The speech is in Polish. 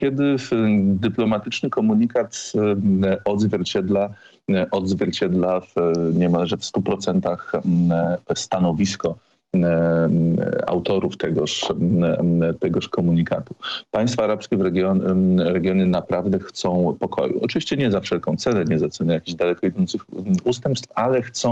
kiedy dyplomatyczny komunikat odzwierciedla niemalże w 100% stanowisko autorów tegoż komunikatu. Państwa arabskie regiony naprawdę chcą pokoju. Oczywiście nie za wszelką cenę, nie za cenę jakichś daleko idących ustępstw, ale chcą